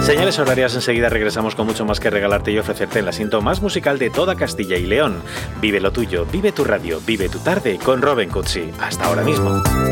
Señales horarias, enseguida regresamos con mucho más que regalarte y ofrecerte en la asiento más musical de toda Castilla y León. Vive lo tuyo, vive tu radio, vive tu tarde con Robin Cutsi. Hasta ahora mismo.